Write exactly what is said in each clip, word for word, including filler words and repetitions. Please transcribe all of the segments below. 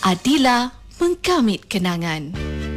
Adila mengkamit kenangan.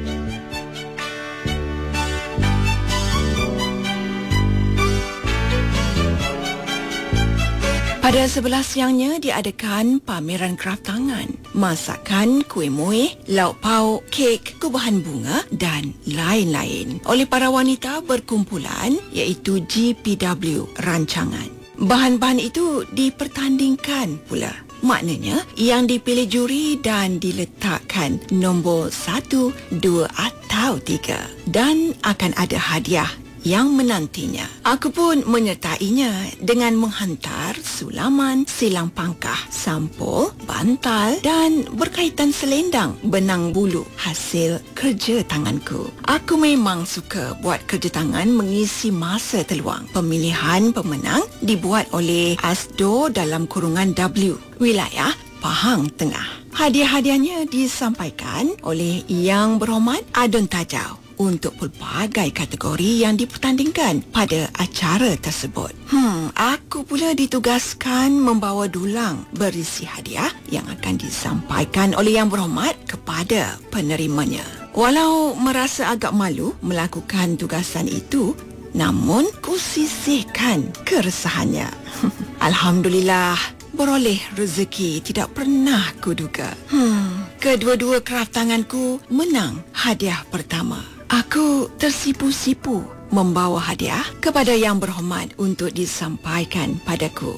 Pada sebelah siangnya diadakan pameran kraft tangan, masakan, kuih muih, lauk pauk, kek, gubahan bunga dan lain-lain oleh para wanita berkumpulan iaitu G P W Rancangan. Bahan-bahan itu dipertandingkan pula. Maknanya yang dipilih juri dan diletakkan nombor satu, dua atau tiga dan akan ada hadiah yang menantinya. Aku pun menyertainya dengan menghantar sulaman, silang pangkah, sampul, bantal dan berkaitan selendang benang bulu hasil kerja tanganku. Aku memang suka buat kerja tangan mengisi masa terluang. Pemilihan pemenang dibuat oleh ASDO dalam kurungan W, wilayah Pahang Tengah. Hadiah-hadiahnya disampaikan oleh Yang Berhormat Adun Tajau untuk pelbagai kategori yang dipertandingkan pada acara tersebut. Hmm, aku pula ditugaskan membawa dulang berisi hadiah yang akan disampaikan oleh Yang Berhormat kepada penerimanya. Walau merasa agak malu melakukan tugasan itu, namun kusisihkan keresahannya. Alhamdulillah, beroleh rezeki tidak pernah kuduga. Hmm, kedua-dua kraft tanganku menang hadiah pertama. Aku tersipu-sipu membawa hadiah kepada Yang Berhormat untuk disampaikan padaku.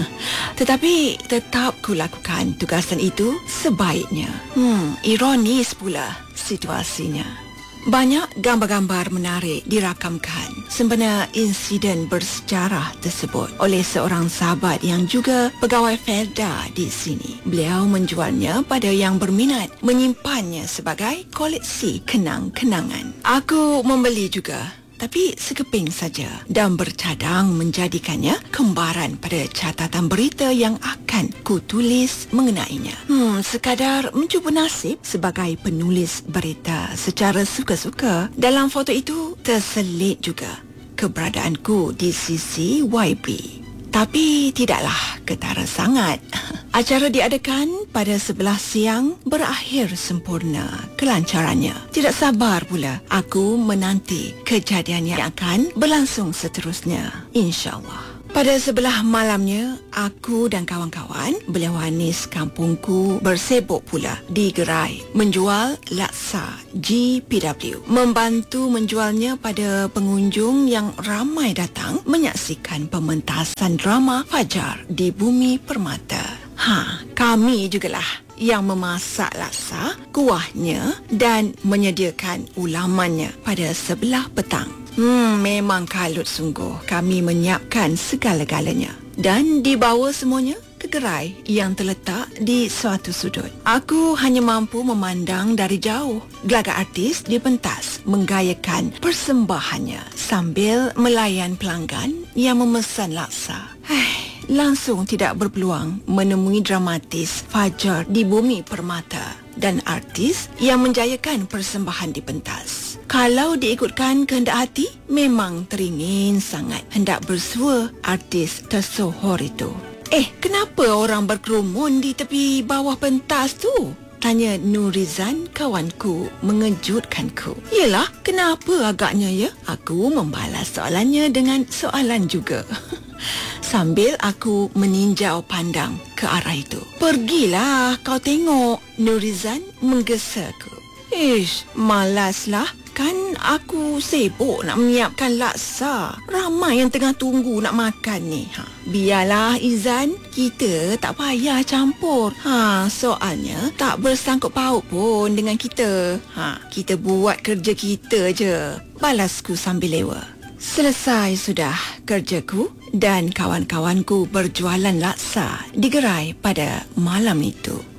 Tetapi tetap kulakukan tugasan itu sebaiknya. Hmm, ironis pula situasinya. Banyak gambar-gambar menarik dirakamkan sempena insiden bersejarah tersebut oleh seorang sahabat yang juga pegawai Felda di sini. Beliau menjualnya pada yang berminat menyimpannya sebagai koleksi kenang-kenangan. Aku membeli juga, tapi sekeping saja dan bercadang menjadikannya kembaran pada catatan berita yang akan kutulis mengenainya. Hmm, sekadar mencuba nasib sebagai penulis berita secara suka-suka. Dalam foto itu terselit juga keberadaanku di sisi Y B. Tapi tidaklah ketara sangat. Acara diadakan pada sebelah siang, berakhir sempurna kelancarannya. Tidak sabar pula aku menanti kejadian yang akan berlangsung seterusnya, insya-Allah. Pada sebelah malamnya, aku dan kawan-kawan belewanis kampungku bersebok pula di gerai menjual laksa G P W. Membantu menjualnya pada pengunjung yang ramai datang menyaksikan pementasan drama Fajar di Bumi Permata. Ha, kami jugalah yang memasak laksa, kuahnya dan menyediakan ulamannya pada sebelah petang. Hmm, memang kalut sungguh kami menyiapkan segala-galanya dan dibawa semuanya ke gerai yang terletak di suatu sudut. Aku hanya mampu memandang dari jauh gelagat artis di pentas menggayakan persembahannya sambil melayan pelanggan yang memesan laksa. Hai, langsung tidak berpeluang menemui dramatis Fajar di Bumi Permata dan artis yang menjayakan persembahan di pentas. Kalau diikutkan kehendak hati, memang teringin sangat hendak bersua artis tersohor itu. Eh, kenapa orang berkerumun di tepi bawah pentas tu? Tanya Nurizan, kawanku, mengejutkanku. Yelah, kenapa agaknya ya? Aku membalas soalannya dengan soalan juga. Sambil aku meninjau pandang ke arah itu. Pergilah kau tengok, Nurizan menggesaku. Ish, malaslah. Kan aku sibuk nak menyiapkan laksa. Ramai yang tengah tunggu nak makan ni. Ha, biarlah Izan, kita tak payah campur. Ha, soalnya tak bersangkut paut pun dengan kita. Ha, kita buat kerja kita je. Balasku sambil lewa. Selesai sudah kerjaku dan kawan-kawanku berjualan laksa di gerai pada malam itu.